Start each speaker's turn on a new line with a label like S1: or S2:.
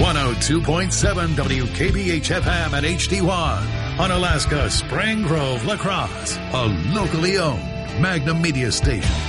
S1: 102.7 WKBH-FM and HD1 on Alaska's Spring Grove La Crosse, a locally owned Magnum Media station.